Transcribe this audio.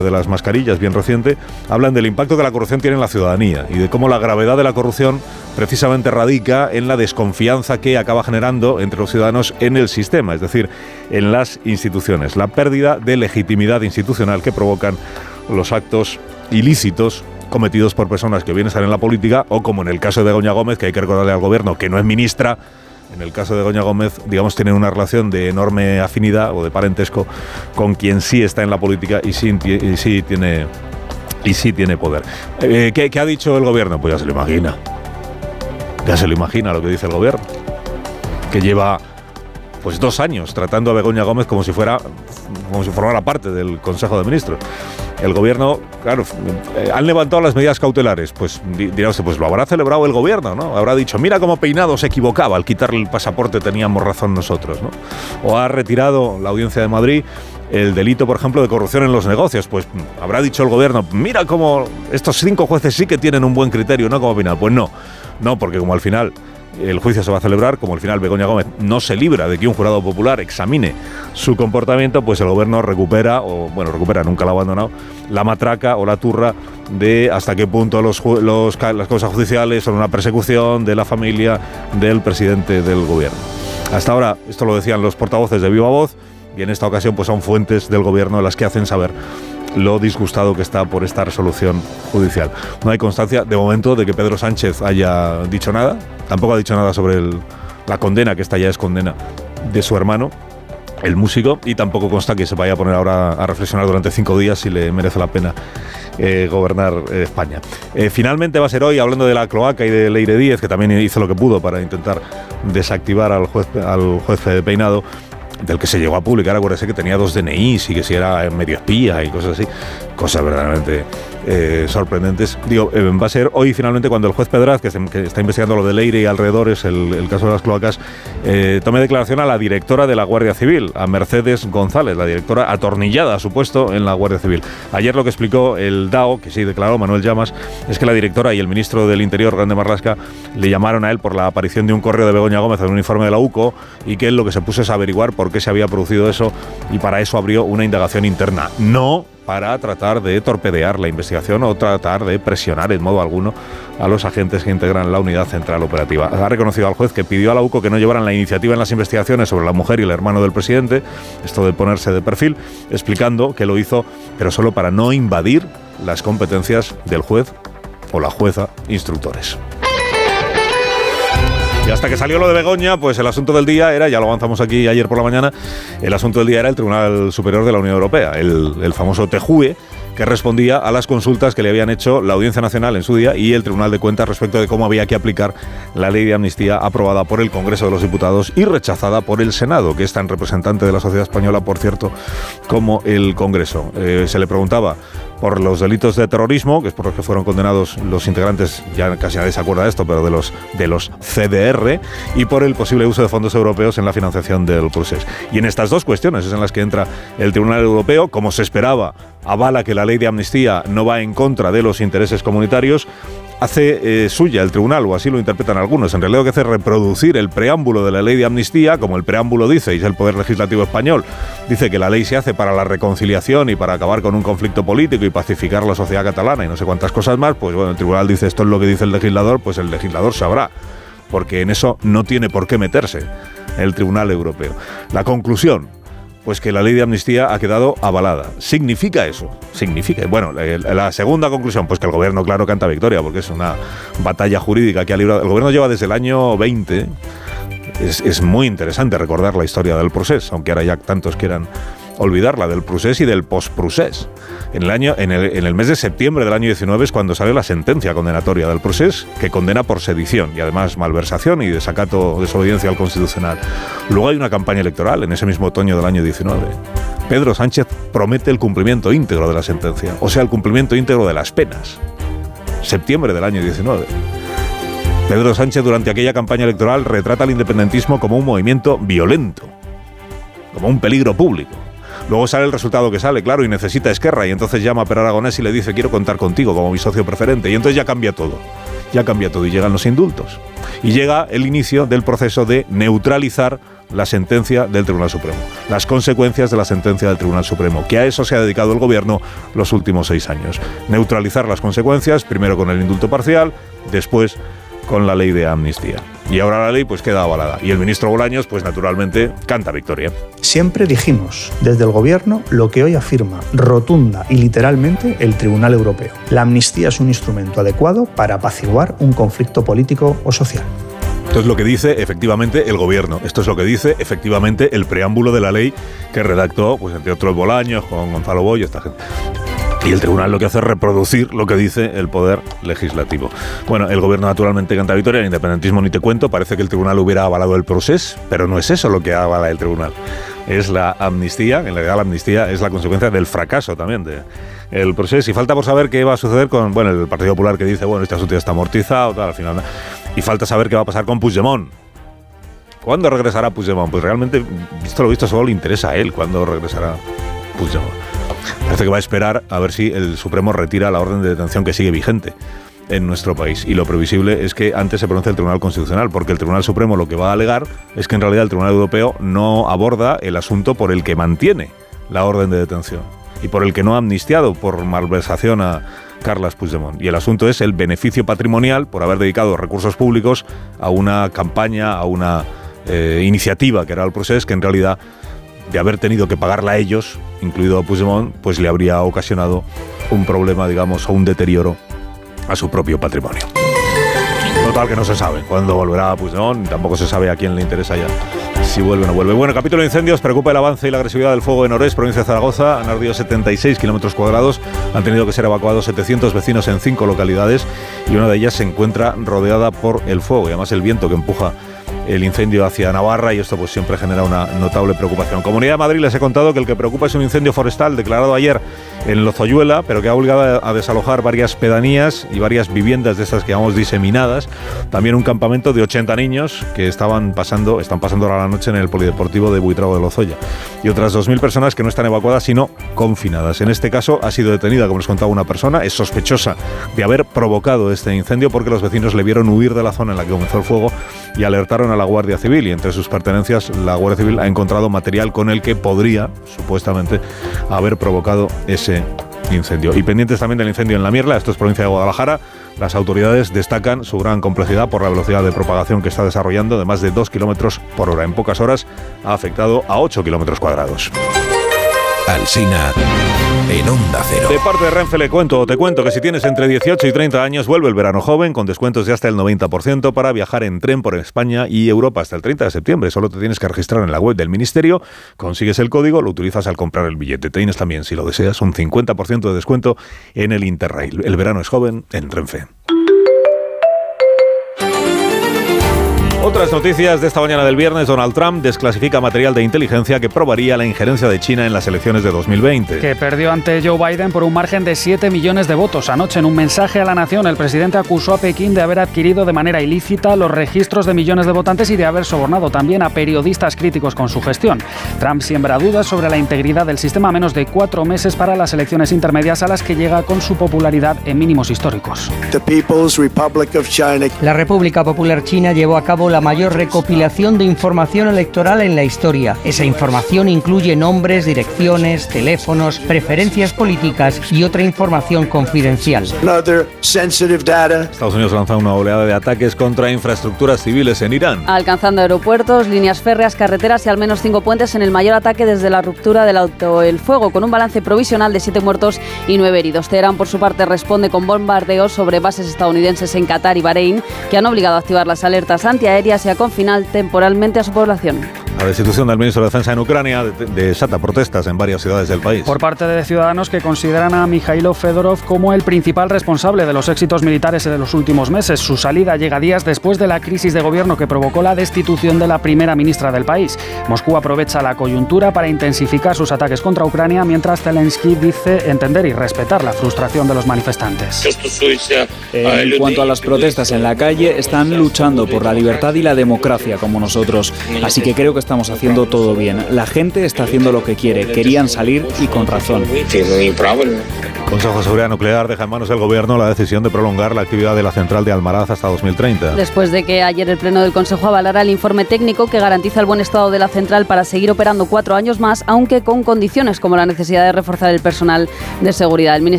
de las mascarillas, bien reciente, hablan del impacto que la corrupción tiene en la ciudadanía y de cómo la gravedad de la corrupción precisamente radica en la desconfianza que acaba generando entre los ciudadanos en el sistema, es decir, en las instituciones, la pérdida de legitimidad institucional que provocan los actos ilícitos cometidos por personas que bien están en la política o, como en el caso de Begoña Gómez, que hay que recordarle al gobierno que no es ministra. En el caso de Begoña Gómez, digamos, tienen una relación de enorme afinidad o de parentesco con quien sí está en la política y sí tiene poder. ¿Qué ha dicho el gobierno? Pues ya se lo imagina. Ya se lo imagina lo que dice el gobierno. Que lleva pues 2 años tratando a Begoña Gómez como si formara parte del Consejo de Ministros. El gobierno, claro, han levantado las medidas cautelares. Pues dirá usted, pues lo habrá celebrado el gobierno, ¿no? Habrá dicho, mira cómo Peinado se equivocaba al quitarle el pasaporte, teníamos razón nosotros, ¿no? O ha retirado la Audiencia de Madrid el delito, por ejemplo, de corrupción en los negocios. Pues habrá dicho el gobierno, mira cómo estos 5 jueces sí que tienen un buen criterio, ¿no? Como Peinado. Pues no, porque como al final el juicio se va a celebrar, como al final Begoña Gómez no se libra de que un jurado popular examine su comportamiento, pues el gobierno recupera, nunca lo ha abandonado, la matraca o la turra de hasta qué punto las causas judiciales son una persecución de la familia del presidente del gobierno. Hasta ahora, esto lo decían los portavoces de viva voz, y en esta ocasión pues son fuentes del gobierno las que hacen saber lo disgustado que está por esta resolución judicial. No hay constancia, de momento, de que Pedro Sánchez haya dicho nada. Tampoco ha dicho nada sobre la condena, que esta ya es condena, de su hermano, el músico, y tampoco consta que se vaya a poner ahora a reflexionar durante 5 días si le merece la pena gobernar España. Finalmente va a ser hoy, hablando de la cloaca y de Leire Díez, que también hizo lo que pudo para intentar desactivar al juez Peinado, del que se llegó a publicar, acuérdese que tenía 2 DNIs y que si era medio espía y cosas así, cosas verdaderamente sorprendentes. Va a ser hoy finalmente cuando el juez Pedraz, que está investigando lo de Leire y alrededores, el caso de las cloacas, tome declaración a la directora de la Guardia Civil, a Mercedes González, la directora atornillada a su puesto en la Guardia Civil. Ayer lo que explicó el DAO, que sí declaró Manuel Llamas, es que la directora y el ministro del Interior, Grande Marlaska, le llamaron a él por la aparición de un correo de Begoña Gómez en un informe de la UCO, y que él lo que se puso es averiguar por qué se había producido eso, y para eso abrió una indagación interna. No para tratar de torpedear la investigación o tratar de presionar en modo alguno a los agentes que integran la unidad central operativa. Ha reconocido al juez que pidió a la UCO que no llevaran la iniciativa en las investigaciones sobre la mujer y el hermano del presidente, esto de ponerse de perfil, explicando que lo hizo, pero solo para no invadir las competencias del juez o la jueza instructores. Y hasta que salió lo de Begoña, pues el asunto del día era, ya lo avanzamos aquí ayer por la mañana, el asunto del día era el Tribunal Superior de la Unión Europea, el famoso TJUE, que respondía a las consultas que le habían hecho la Audiencia Nacional en su día y el Tribunal de Cuentas respecto de cómo había que aplicar la ley de amnistía aprobada por el Congreso de los Diputados y rechazada por el Senado, que es tan representante de la sociedad española, por cierto, como el Congreso. Se le preguntaba por los delitos de terrorismo, que es por los que fueron condenados los integrantes, ya casi nadie se acuerda de esto, pero de los CDR, y por el posible uso de fondos europeos en la financiación del procés. Y en estas 2 cuestiones es en las que entra el Tribunal Europeo, como se esperaba, avala que la ley de amnistía no va en contra de los intereses comunitarios, hace suya el tribunal, o así lo interpretan algunos. En realidad lo que hace es reproducir el preámbulo de la ley de amnistía, como el preámbulo dice, y es el Poder Legislativo español, dice que la ley se hace para la reconciliación y para acabar con un conflicto político y pacificar la sociedad catalana y no sé cuántas cosas más. Pues bueno, el tribunal dice esto es lo que dice el legislador, pues el legislador sabrá, porque en eso no tiene por qué meterse el Tribunal Europeo. La conclusión, pues que la ley de amnistía ha quedado avalada. ¿Significa eso? Bueno, la segunda conclusión, pues que el gobierno, claro, canta victoria, porque es una batalla jurídica que ha librado. El gobierno lleva desde el año 20. Es muy interesante recordar la historia del procés, aunque ahora ya tantos quieran olvidarla, del procés y del post-procés. En el mes de septiembre del año 19 es cuando sale la sentencia condenatoria del procés, que condena por sedición y además malversación y desacato, desobediencia al Constitucional. Luego hay una campaña electoral en ese mismo otoño del año 19. Pedro Sánchez promete el cumplimiento íntegro de la sentencia, o sea, el cumplimiento íntegro de las penas. Septiembre del año 19. Pedro Sánchez durante aquella campaña electoral retrata al independentismo como un movimiento violento, como un peligro público. Luego sale el resultado que sale, claro, y necesita a Esquerra, y entonces llama a Pere Aragonés y le dice quiero contar contigo como mi socio preferente, y entonces ya cambia todo, y llegan los indultos. Y llega el inicio del proceso de neutralizar la sentencia del Tribunal Supremo, las consecuencias de la sentencia del Tribunal Supremo, que a eso se ha dedicado el Gobierno los últimos 6 años. Neutralizar las consecuencias, primero con el indulto parcial, después con la ley de amnistía. Y ahora la ley pues queda avalada. Y el ministro Bolaños, pues naturalmente, canta victoria. Siempre dijimos desde el Gobierno lo que hoy afirma rotunda y literalmente el Tribunal Europeo. La amnistía es un instrumento adecuado para apaciguar un conflicto político o social. Esto es lo que dice efectivamente el Gobierno. Esto es lo que dice efectivamente el preámbulo de la ley que redactó, pues entre otros Bolaños, con Gonzalo Boyo, esta gente. Y el tribunal lo que hace es reproducir lo que dice el poder legislativo. Bueno, el Gobierno naturalmente canta victoria, el independentismo ni te cuento, parece que el tribunal hubiera avalado el procés, pero no es eso lo que avala el tribunal. Es la amnistía, en realidad la amnistía es la consecuencia del fracaso también del proceso. Y falta por saber qué va a suceder con el Partido Popular, que dice, bueno, este asunto ya está amortizado, tal, al final. Y falta saber qué va a pasar con Puigdemont. ¿Cuándo regresará Puigdemont? Pues realmente, visto lo visto, solo le interesa a él cuándo regresará Puigdemont. Parece que va a esperar a ver si el Supremo retira la orden de detención que sigue vigente en nuestro país. Y lo previsible es que antes se pronuncie el Tribunal Constitucional, porque el Tribunal Supremo lo que va a alegar es que en realidad el Tribunal Europeo no aborda el asunto por el que mantiene la orden de detención y por el que no ha amnistiado por malversación a Carles Puigdemont. Y el asunto es el beneficio patrimonial por haber dedicado recursos públicos a una campaña, a una iniciativa que era el proceso, que en realidad, de haber tenido que pagarla a ellos, incluido a Puigdemont, pues le habría ocasionado un problema, digamos, o un deterioro a su propio patrimonio. Total, que no se sabe cuándo volverá Puigdemont, tampoco se sabe a quién le interesa ya si vuelve o no vuelve. Bueno, capítulo de incendios, preocupa el avance y la agresividad del fuego en Orés, provincia de Zaragoza. Han ardido 76 kilómetros cuadrados, han tenido que ser evacuados 700 vecinos en 5 localidades y una de ellas se encuentra rodeada por el fuego y además el viento que empuja el incendio hacia Navarra, y esto pues siempre genera una notable preocupación. Comunidad de Madrid, les he contado que el que preocupa es un incendio forestal declarado ayer en Lozoyuela, pero que ha obligado a desalojar varias pedanías y varias viviendas de estas que llamamos diseminadas. También un campamento de 80 niños que están pasando ahora la noche en el polideportivo de Buitrago de Lozoya. Y otras 2.000 personas que no están evacuadas sino confinadas. En este caso ha sido detenida, como les contaba, una persona, es sospechosa de haber provocado este incendio porque los vecinos le vieron huir de la zona en la que comenzó el fuego y alertaron a la Guardia Civil, y entre sus pertenencias la Guardia Civil ha encontrado material con el que podría, supuestamente, haber provocado ese incendio. Y pendientes también del incendio en La Mierla, esto es provincia de Guadalajara, las autoridades destacan su gran complejidad por la velocidad de propagación que está desarrollando de más de 2 kilómetros por hora. En pocas horas ha afectado a 8 kilómetros cuadrados. Alsina en Onda Cero. De parte de Renfe te cuento que si tienes entre 18 y 30 años, vuelve el verano joven con descuentos de hasta el 90% para viajar en tren por España y Europa hasta el 30 de septiembre. Solo te tienes que registrar en la web del Ministerio, consigues el código, lo utilizas al comprar el billete. Tienes también, si lo deseas, un 50% de descuento en el Interrail. El verano es joven en Renfe. Otras noticias de esta mañana del viernes. Donald Trump desclasifica material de inteligencia que probaría la injerencia de China en las elecciones de 2020. Que perdió ante Joe Biden por un margen de 7 millones de votos. Anoche, en un mensaje a la nación, el presidente acusó a Pekín de haber adquirido de manera ilícita los registros de millones de votantes y de haber sobornado también a periodistas críticos con su gestión. Trump siembra dudas sobre la integridad del sistema a menos de 4 meses para las elecciones intermedias, a las que llega con su popularidad en mínimos históricos. La República Popular China llevó a cabo la mayor recopilación de información electoral en la historia. Esa información incluye nombres, direcciones, teléfonos, preferencias políticas y otra información confidencial. Estados Unidos lanza una oleada de ataques contra infraestructuras civiles en Irán, alcanzando aeropuertos, líneas férreas, carreteras y al menos 5 puentes, en el mayor ataque desde la ruptura del alto el fuego, con un balance provisional de 7 muertos y 9 heridos. Teherán, por su parte, responde con bombardeos sobre bases estadounidenses en Qatar y Bahrein, que han obligado a activar las alertas antiaéreas y a confinar temporalmente a su población. La destitución del ministro de Defensa en Ucrania desata protestas en varias ciudades del país. Por parte de ciudadanos que consideran a Mikhailo Fedorov como el principal responsable de los éxitos militares en los últimos meses. Su salida llega días después de la crisis de gobierno que provocó la destitución de la primera ministra del país. Moscú aprovecha la coyuntura para intensificar sus ataques contra Ucrania, mientras Zelensky dice entender y respetar la frustración de los manifestantes. En cuanto a las protestas en la calle, están luchando por la libertad y la democracia como nosotros. Así que creo que estamos haciendo todo bien. La gente está haciendo lo que quiere. Querían salir y con razón. El Consejo de Seguridad Nuclear deja en manos del Gobierno la decisión de prolongar la actividad de la central de Almaraz hasta 2030. Después de que ayer el Pleno del Consejo avalara el informe técnico que garantiza el buen estado de la central para seguir operando 4 años más, aunque con condiciones como la necesidad de reforzar el personal de seguridad. El